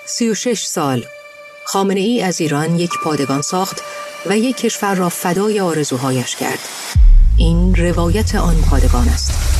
36 سال خامنه‌ای از ایران یک پادگان ساخت و یک کشور را فدای آرزوهایش کرد. این روایت آن پادگان است.